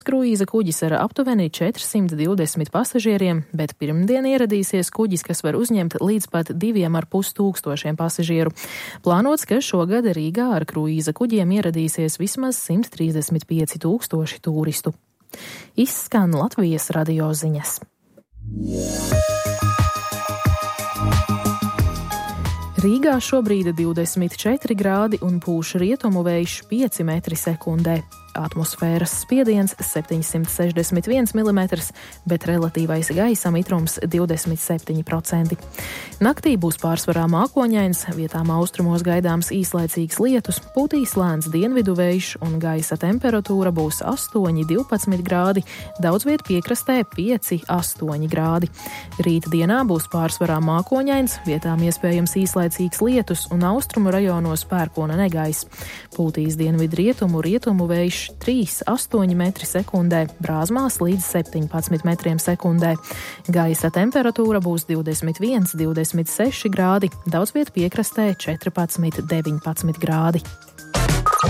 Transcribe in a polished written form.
Kruīza kuģis ar aptuveni 420 pasažieriem, bet pirmdien ieradīsies kuģis, kas var uzņemt līdz pat 2500 pasažieru. Plānots, ka šogad Rīgā ar kruīza kuģiem ieradīsies vismaz 135 000 turistu. Izskan Latvijas radio ziņas. Rīgā šobrīd 24 grādi un pūš rietumu vējš 5 metri sekundē. Atmosfēras spiediens 761 mm, bet relatīvais gaisa mitrums 27%. Naktī būs pārsvarā mākoņains, vietām austrumos gaidāms īslaicīgs lietus, pūtīs lēns dienvidu vējš un gaisa temperatūra būs 8–12 grādi, daudz viet piekrastē 5–8 grādi. Rīta dienā būs pārsvarā mākoņains, vietām iespējams īslaicīgs lietus un austrumu rajonos pērkona negaiss. Pūtīs dienvidu rietumu vējš 3–8 metri sekundē, Brāzmās līdz 17 metriem sekundē. Gaisa temperatūra būs 21–26 grādi, daudz viet piekrastē 14–19 grādi.